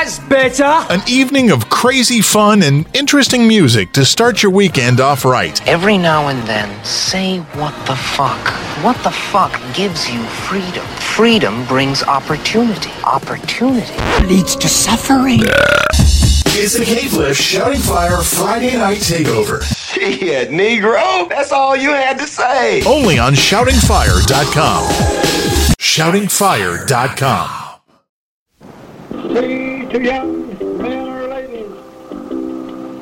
That's better. An evening of crazy fun and interesting music to start your weekend off right. Every now and then, say what the fuck. What the fuck gives you freedom? Freedom brings opportunity. Opportunity Leads to suffering. It's the K-Fliff Shouting Fire Friday Night Takeover. Shit, Negro, that's all you had to say. Only on ShoutingFire.com. ShoutingFire.com. Say to young